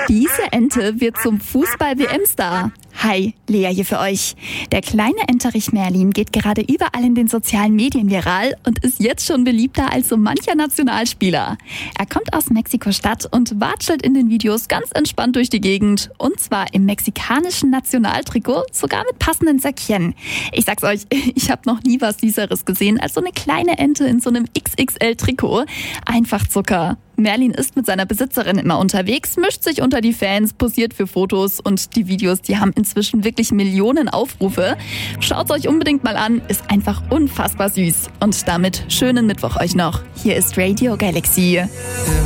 Diese Ente wird zum Fußball-WM-Star. Hi, Lea hier für euch. Der kleine Enterich Merlin geht gerade überall in den sozialen Medien viral und ist jetzt schon beliebter als so mancher Nationalspieler. Er kommt aus Mexiko-Stadt und watschelt in den Videos ganz entspannt durch die Gegend. Und zwar im mexikanischen Nationaltrikot, sogar mit passenden Säckchen. Ich sag's euch, ich habe noch nie was Süßeres gesehen als so eine kleine Ente in so einem XXL-Trikot. Einfach Zucker. Merlin ist mit seiner Besitzerin immer unterwegs, mischt sich unter die Fans, posiert für Fotos und die Videos, die haben inzwischen wirklich Millionen Aufrufe. Schaut's euch unbedingt mal an, ist einfach unfassbar süß. Und damit schönen Mittwoch euch noch. Hier ist Radio Galaxy.